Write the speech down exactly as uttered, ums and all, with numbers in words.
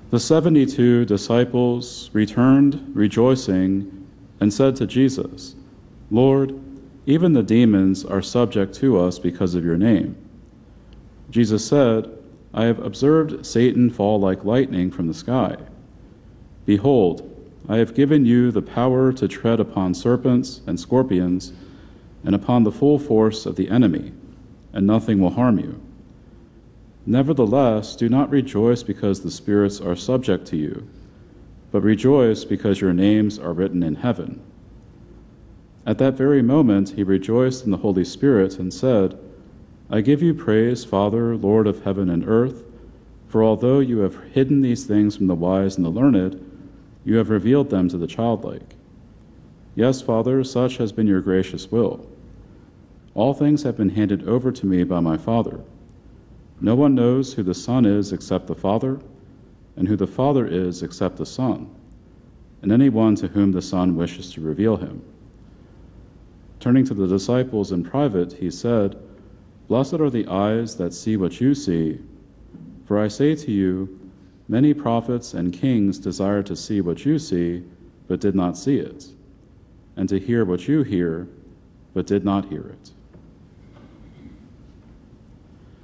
The seventy-two disciples returned rejoicing and said to Jesus, "Lord, even the demons are subject to us because of your name." Jesus said, "I have observed Satan fall like lightning from the sky. Behold, I have given you the power to tread upon serpents and scorpions and upon the full force of the enemy, and nothing will harm you. Nevertheless, do not rejoice because the spirits are subject to you, but rejoice because your names are written in heaven." At that very moment he rejoiced in the Holy Spirit and said, "I give you praise, Father, Lord of heaven and earth, for although you have hidden these things from the wise and the learned, you have revealed them to the childlike. Yes, Father, such has been your gracious will. All things have been handed over to me by my Father. No one knows who the Son is except the Father, and who the Father is except the Son, and anyone to whom the Son wishes to reveal him." Turning to the disciples in private, he said, "Blessed are the eyes that see what you see. For I say to you, many prophets and kings desired to see what you see, but did not see it, and to hear what you hear, but did not hear it."